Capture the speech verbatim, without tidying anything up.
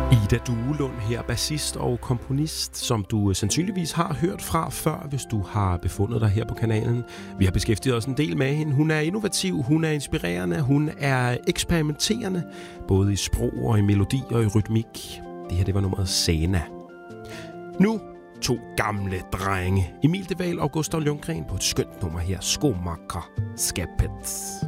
Ida Duelund her, bassist og komponist, som du sandsynligvis har hørt fra før, hvis du har befundet dig her på kanalen. Vi har beskæftiget os en del med hende. Hun er innovativ, hun er inspirerende, hun er eksperimenterende, både i sprog og i melodi og i rytmik. Det her, det var nummeret Sana. Nu to gamle drenge. Emil de Waal og Gustav Lundgren på et skønt nummer her. Skomaker Skapet.